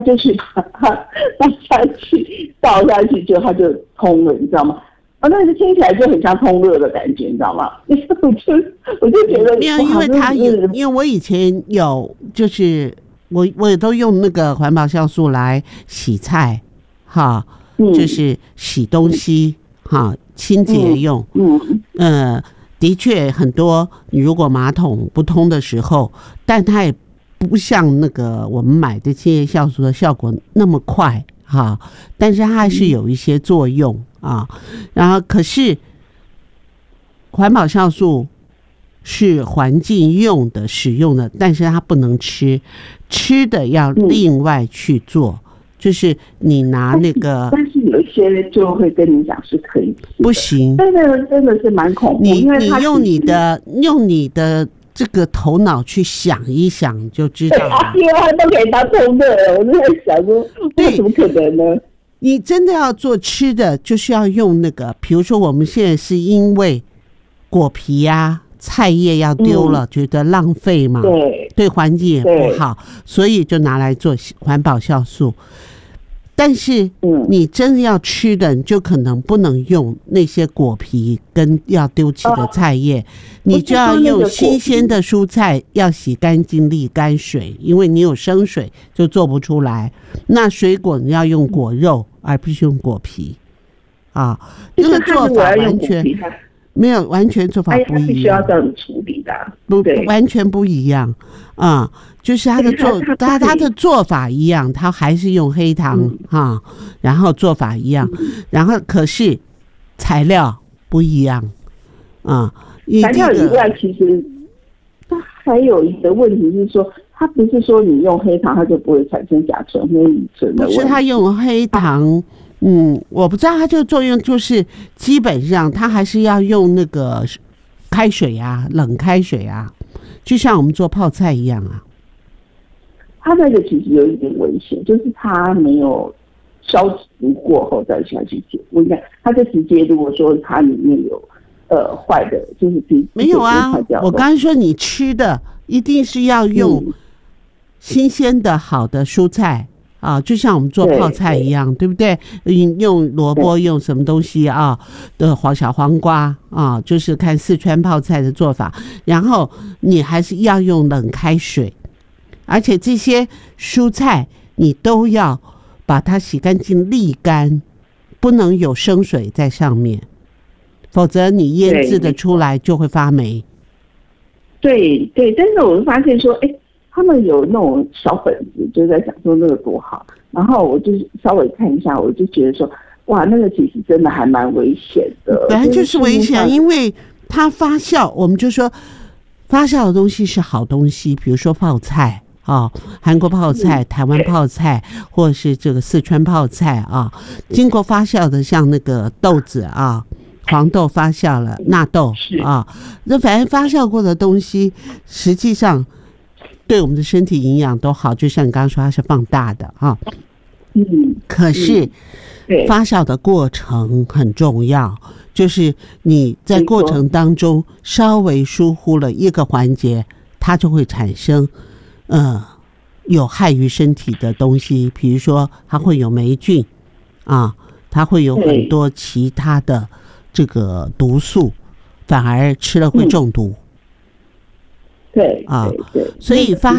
就是把它倒下去，倒下去就它就通了，你知道吗？那个听起来就很像通热的感觉，你知道吗？我就觉得， 因为它有，因为我以前有，就是我也都用那个环保酵素来洗菜，哈，就是洗东西，哈，清洁用，的确很多，你如果马桶不通的时候，但它也不像那个我们买的清洁酵素的效果那么快，哈，但是它还是有一些作用啊。然后可是环保酵素是环境用的使用的，但是它不能吃，吃的要另外去做，就是你拿那个， 但是有一些就会跟你讲是可以吃的， 不行， 真的是蛮恐怖。 你用你的这个头脑去想一想就知道了。 因为它都可以当通热了，我就在想说，为什么可能呢？ 你真的要做吃的，就是要用那个，比如说我们现在是因为果皮啊、菜叶要丢了，觉得浪费嘛，对环境也不好，所以就拿来做环保酵素。但是你真的要吃的，你就可能不能用那些果皮跟要丢弃的菜叶，你就要用新鲜的蔬菜，要洗干净沥干水，因为你有生水就做不出来。那水果你要用果肉，而不是用果皮啊。这个做法完全没有，完全做法不一样。 必须要这样处理的， 不完全不一样啊。就是他的做法一样，他还是用黑糖然后做法一样，然后可是材料不一样啊。 材料以外，其实它还有一个问题是说，它不是说你用黑糖它就不会产生甲醇或乙醇的问题。 不是他用黑糖，我不知道它这个作用，就是基本上它还是要用那个开水啊，冷开水啊，就像我们做泡菜一样啊。 它那个其实有一点危险，就是它没有消毒过后再下去解。我看它就直接，如果说它里面有坏的，就是没有啊。我刚才说你吃的一定是要用新鲜的好的蔬菜啊，就像我们做泡菜一样， 对不对？用萝卜，用什么东西啊的小黄瓜啊，就是看四川泡菜的做法。然后你还是要用冷开水。而且这些蔬菜你都要把它洗干净沥干，不能有生水在上面，否则你腌制的出来就会发霉。 对，但是我就发现说，他们有那种小本子，就在讲说那个多好，然后我就稍微看一下，我就觉得说，哇，那个其实真的还蛮危险的。 本来就是危险，因为它发酵，我们就说发酵的东西是好东西，比如说泡菜。韩国泡菜、台湾泡菜，或者是这个四川泡菜啊，经过发酵的，像那个豆子啊，黄豆发酵了，纳豆啊，那反正发酵过的东西，实际上对我们的身体营养都好，就像你刚刚说，它是放大的啊。可是发酵的过程很重要，就是你在过程当中稍微疏忽了一个环节，它就会产生。有害于身体的东西，比如说它会有霉菌啊，它会有很多其他的这个毒素，反而吃了会中毒。 对啊，所以发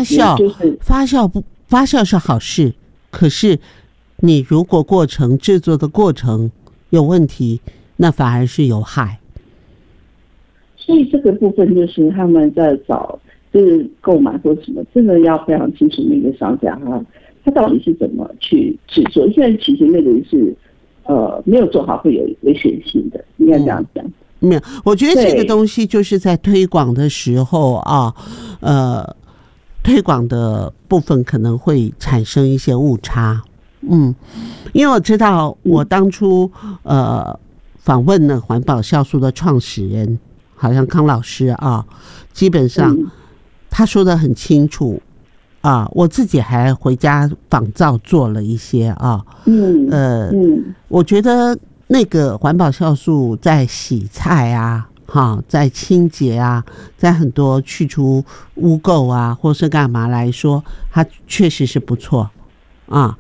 酵是好事，可是你如果制作的过程有问题，那反而是有害。 所以这个部分就是他们在找。就是购买或什么，真的要非常清楚那个商家他到底是怎么去制作。现在其实那个是没有做好会有危险性的，应该这样讲。 没有，我觉得这个东西就是在推广的时候啊，推广的部分可能会产生一些误差。因为我知道我当初访问了环保酵素的创始人，好像康老师啊，基本上。他说的很清楚啊，我自己还回家仿照做了一些啊。我觉得那个环保酵素在洗菜啊，在清洁啊，在很多去除污垢啊，或是干嘛来说，它确实是不错啊。